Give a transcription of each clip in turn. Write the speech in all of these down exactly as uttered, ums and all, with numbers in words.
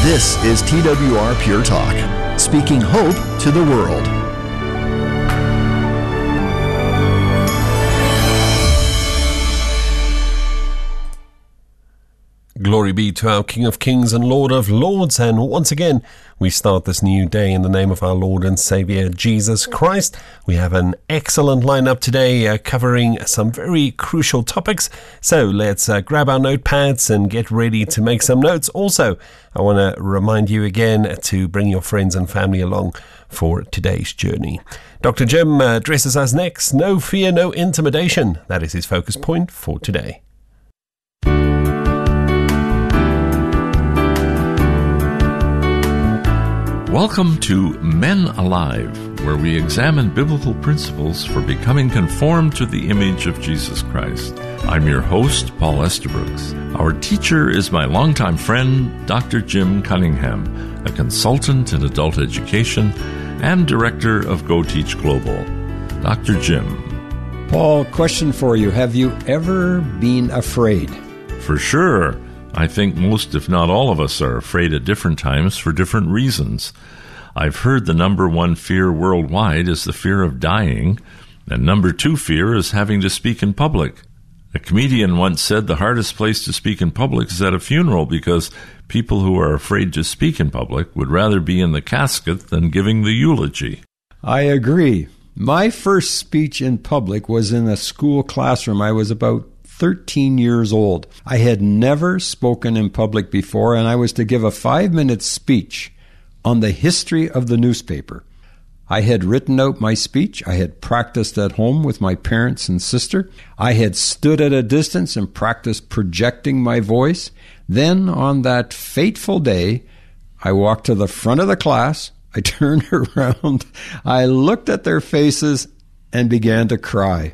This is T W R Pure Talk, speaking hope to the world. Glory be to our King of Kings and Lord of Lords, and once again we start this new day in the name of our Lord and Saviour Jesus Christ. We have an excellent lineup today uh, covering some very crucial topics, so let's uh, grab our notepads and get ready to make some notes. Also, I want to remind you again to bring your friends and family along for today's journey. Doctor Jim uh, addresses us next. No fear, no intimidation. That is his focus point for today. Welcome to Men Alive, where we examine biblical principles for becoming conformed to the image of Jesus Christ. I'm your host, Paul Estabrooks. Our teacher is my longtime friend, Doctor Jim Cunningham, a consultant in adult education and director of Go Teach Global. Doctor Jim. Paul, question for you. Have you ever been afraid? For sure. I think most, if not all of us, are afraid at different times for different reasons. I've heard the number one fear worldwide is the fear of dying, and number two fear is having to speak in public. A comedian once said the hardest place to speak in public is at a funeral because people who are afraid to speak in public would rather be in the casket than giving the eulogy. I agree. My first speech in public was in a school classroom. I was about thirteen years old. I had never spoken in public before, and I was to give a five-minute speech on the history of the newspaper. I had written out my speech. I had practiced at home with my parents and sister. I had stood at a distance and practiced projecting my voice. Then, on that fateful day, I walked to the front of the class. I turned around. I looked at their faces and began to cry.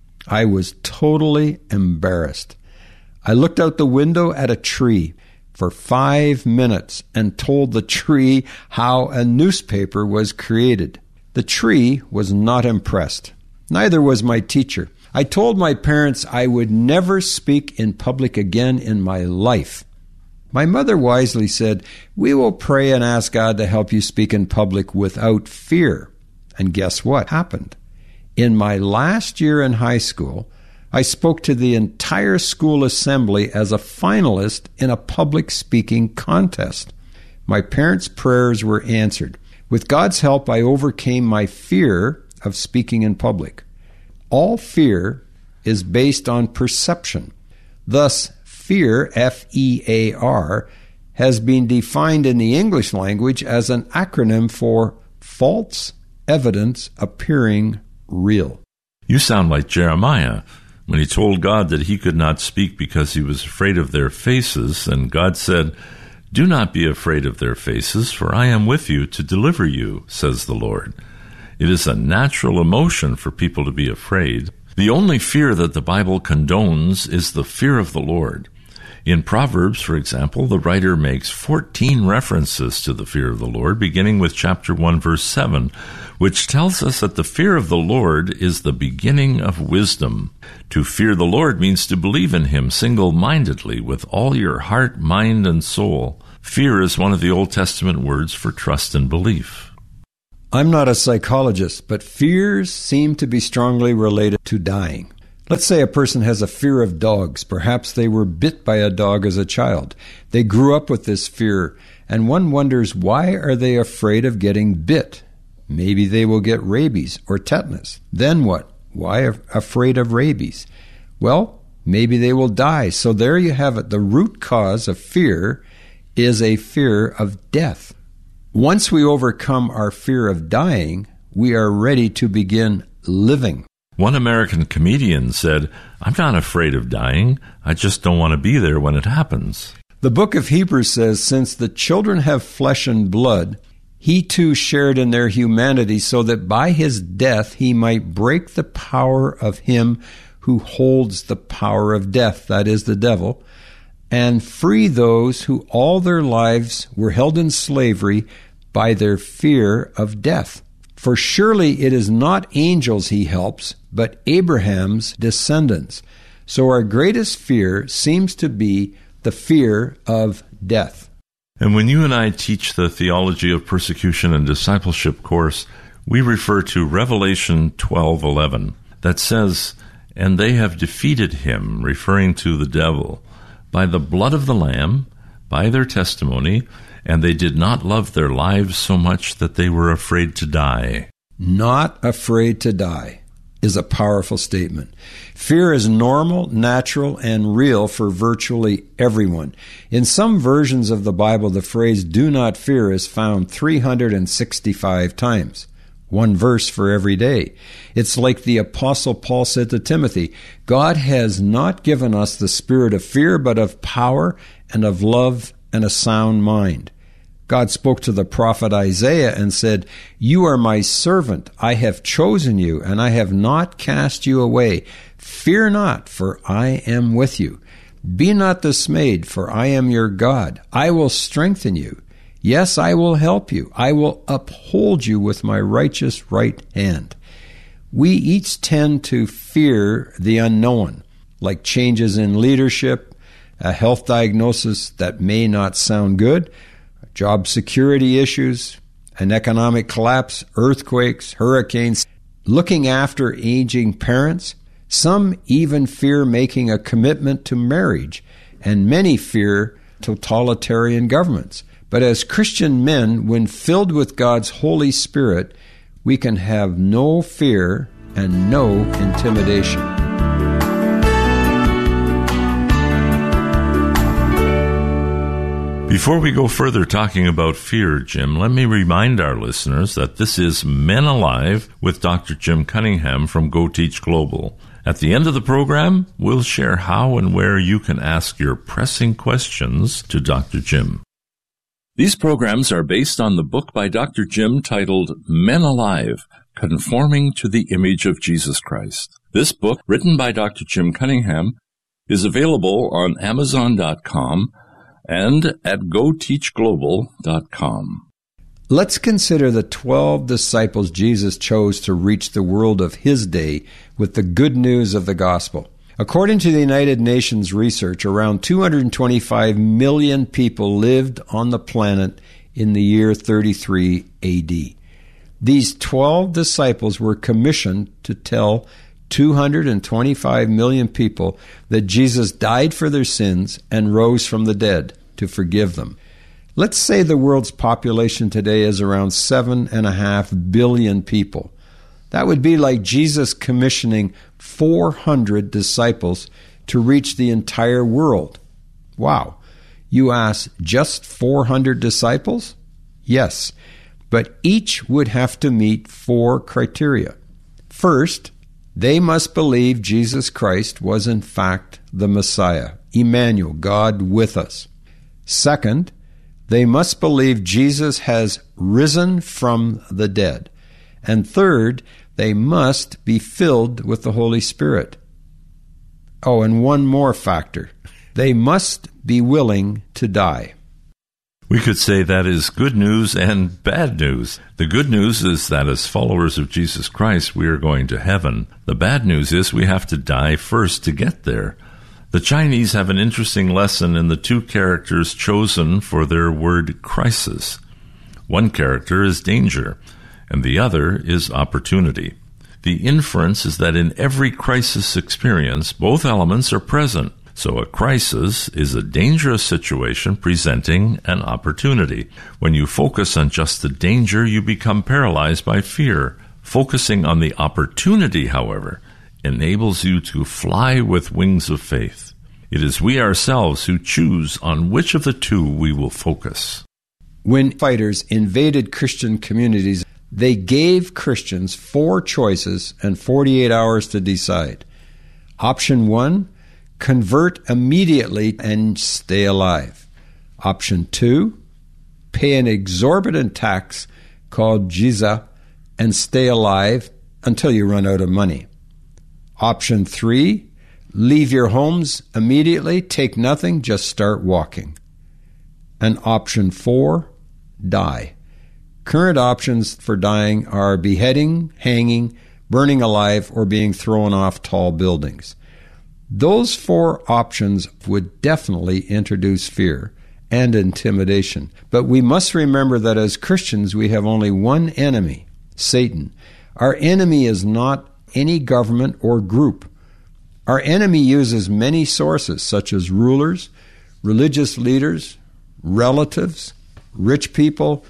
I was totally embarrassed. I looked out the window at a tree for five minutes and told the tree how a newspaper was created. The tree was not impressed. Neither was my teacher. I told my parents I would never speak in public again in my life. My mother wisely said, "We will pray and ask God to help you speak in public without fear." And guess what happened? In my last year in high school, I spoke to the entire school assembly as a finalist in a public speaking contest. My parents' prayers were answered. With God's help, I overcame my fear of speaking in public. All fear is based on perception. Thus, fear, F E A R, has been defined in the English language as an acronym for false evidence appearing real. You sound like Jeremiah when he told God that he could not speak because he was afraid of their faces, and God said, "Do not be afraid of their faces, for I am with you to deliver you, says the Lord." It is a natural emotion for people to be afraid. The only fear that the Bible condones is the fear of the Lord. In Proverbs, for example, the writer makes fourteen references to the fear of the Lord, beginning with chapter one, verse seven, which tells us that the fear of the Lord is the beginning of wisdom. To fear the Lord means to believe in Him single-mindedly with all your heart, mind, and soul. Fear is one of the Old Testament words for trust and belief. I'm not a psychologist, but fears seem to be strongly related to dying. Let's say a person has a fear of dogs. Perhaps they were bit by a dog as a child. They grew up with this fear, and one wonders, why are they afraid of getting bit? Maybe they will get rabies or tetanus. Then what? Why are afraid of rabies? Well, maybe they will die. So there you have it. The root cause of fear is a fear of death. Once we overcome our fear of dying, we are ready to begin living. One American comedian said, "I'm not afraid of dying. I just don't want to be there when it happens." The book of Hebrews says, "Since the children have flesh and blood, he too shared in their humanity, so that by his death he might break the power of him who holds the power of death," that is, the devil, "and free those who all their lives were held in slavery by their fear of death. For surely it is not angels he helps, but Abraham's descendants." So our greatest fear seems to be the fear of death. And when you and I teach the Theology of Persecution and Discipleship course, we refer to Revelation twelve eleven that says, "And they have defeated him," referring to the devil, "by the blood of the Lamb, by their testimony, and they did not love their lives so much that they were afraid to die." Not afraid to die is a powerful statement. Fear is normal, natural, and real for virtually everyone. In some versions of the Bible, the phrase "do not fear" is found three hundred sixty-five times. One verse for every day. It's like the Apostle Paul said to Timothy, "God has not given us the spirit of fear, but of power and of love and a sound mind." God spoke to the prophet Isaiah and said, "You are my servant. I have chosen you, and I have not cast you away. Fear not, for I am with you. Be not dismayed, for I am your God. I will strengthen you. Yes, I will help you. I will uphold you with my righteous right hand." We each tend to fear the unknown, like changes in leadership, a health diagnosis that may not sound good, job security issues, an economic collapse, earthquakes, hurricanes, looking after aging parents. Some even fear making a commitment to marriage, and many fear totalitarian governments. But as Christian men, when filled with God's Holy Spirit, we can have no fear and no intimidation. Before we go further talking about fear, Jim, let me remind our listeners that this is Men Alive with Doctor Jim Cunningham from Go Teach Global. At the end of the program, we'll share how and where you can ask your pressing questions to Doctor Jim. These programs are based on the book by Doctor Jim titled Men Alive, Conforming to the Image of Jesus Christ. This book, written by Doctor Jim Cunningham, is available on Amazon dot com and at Go Teach Global dot com. Let's consider the twelve disciples Jesus chose to reach the world of his day with the good news of the gospel. According to the United Nations research, around two hundred twenty-five million people lived on the planet in the year thirty-three A D. These twelve disciples were commissioned to tell two hundred twenty-five million people that Jesus died for their sins and rose from the dead to forgive them. Let's say the world's population today is around seven and a half billion people. That would be like Jesus commissioning four hundred disciples to reach the entire world. Wow. You ask, just four hundred disciples? Yes, but each would have to meet four criteria. First, they must believe Jesus Christ was in fact the Messiah, Emmanuel, God with us. Second, they must believe Jesus has risen from the dead. And third, they must be filled with the Holy Spirit. Oh, and one more factor. They must be willing to die. We could say that is good news and bad news. The good news is that as followers of Jesus Christ, we are going to heaven. The bad news is we have to die first to get there. The Chinese have an interesting lesson in the two characters chosen for their word crisis. One character is danger, and the other is opportunity. The inference is that in every crisis experience, both elements are present. So a crisis is a dangerous situation presenting an opportunity. When you focus on just the danger, you become paralyzed by fear. Focusing on the opportunity, however, enables you to fly with wings of faith. It is we ourselves who choose on which of the two we will focus. When fighters invaded Christian communities, they gave Christians four choices and forty-eight hours to decide. Option one, convert immediately and stay alive. Option two, pay an exorbitant tax called jizya and stay alive until you run out of money. Option three, leave your homes immediately, take nothing, just start walking. And option four, die. Current options for dying are beheading, hanging, burning alive, or being thrown off tall buildings. Those four options would definitely introduce fear, and intimidation. But we must remember that as Christians, we have only one enemy, Satan. Our enemy is not any government or group. Our enemy uses many sources, such as rulers, religious leaders, relatives, rich people,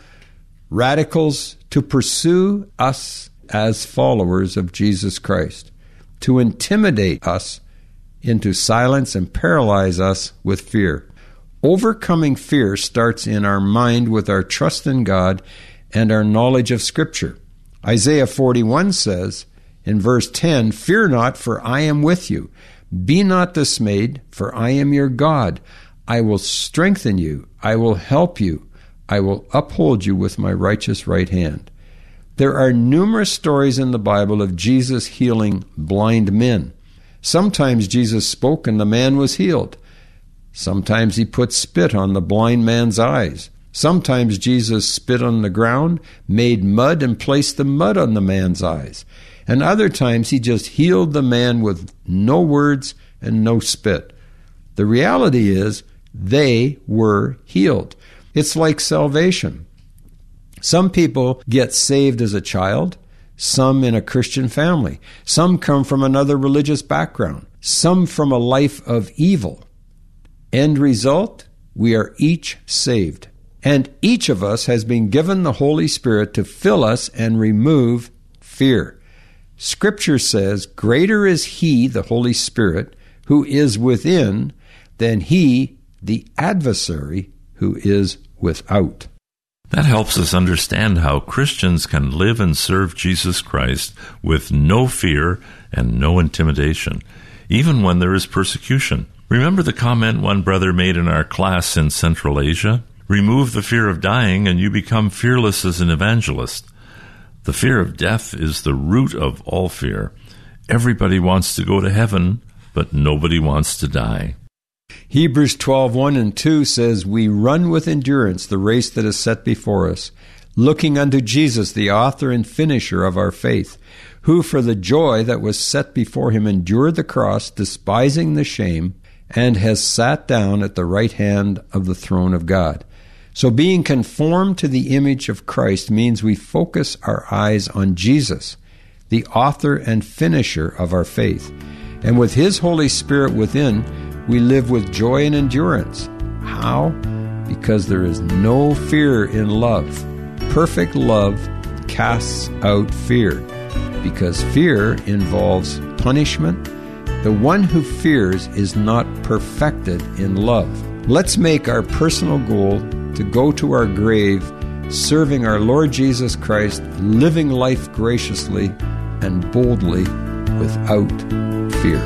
radicals, to pursue us as followers of Jesus Christ, to intimidate us into silence and paralyze us with fear. Overcoming fear starts in our mind with our trust in God and our knowledge of Scripture. Isaiah forty-one says, in verse ten, "Fear not, for I am with you. Be not dismayed, for I am your God. I will strengthen you. I will help you. I will uphold you with my righteous right hand." There are numerous stories in the Bible of Jesus healing blind men. Sometimes Jesus spoke and the man was healed. Sometimes he put spit on the blind man's eyes. Sometimes Jesus spit on the ground, made mud, and placed the mud on the man's eyes. And other times he just healed the man with no words and no spit. The reality is they were healed. It's like salvation. Some people get saved as a child, some in a Christian family. Some come from another religious background, some from a life of evil. End result, we are each saved. And each of us has been given the Holy Spirit to fill us and remove fear. Scripture says, "Greater is He, the Holy Spirit, who is within, than he, the adversary, who is without." That helps us understand how Christians can live and serve Jesus Christ with no fear and no intimidation, even when there is persecution. Remember the comment one brother made in our class in Central Asia? Remove the fear of dying and you become fearless as an evangelist. The fear of death is the root of all fear. Everybody wants to go to heaven, but nobody wants to die. Hebrews twelve, one and two says, "We run with endurance the race that is set before us, looking unto Jesus, the author and finisher of our faith, who for the joy that was set before him endured the cross, despising the shame, and has sat down at the right hand of the throne of God." So being conformed to the image of Christ means we focus our eyes on Jesus, the author and finisher of our faith. And with His Holy Spirit within, we live with joy and endurance. How? Because there is no fear in love. Perfect love casts out fear, because fear involves punishment. The one who fears is not perfected in love. Let's make our personal goal to go to our grave serving our Lord Jesus Christ, living life graciously and boldly without fear.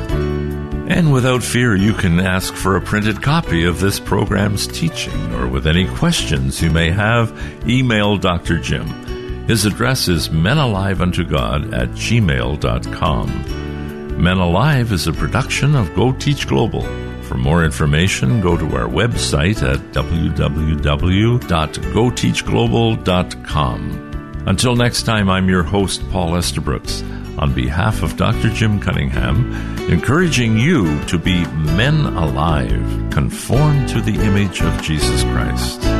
And without fear, you can ask for a printed copy of this program's teaching, or with any questions you may have, email Doctor Jim. His address is menaliveuntogod at gmail dot com. Men Alive is a production of Go Teach Global. For more information, go to our website at w w w dot go teach global dot com. Until next time, I'm your host, Paul Estabrooks, on behalf of Doctor Jim Cunningham, encouraging you to be men alive, conformed to the image of Jesus Christ.